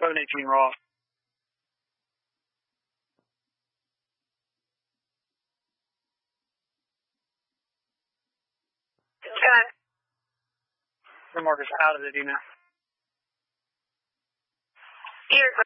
1118 raw. Okay. The marker's out of the DNAP. You're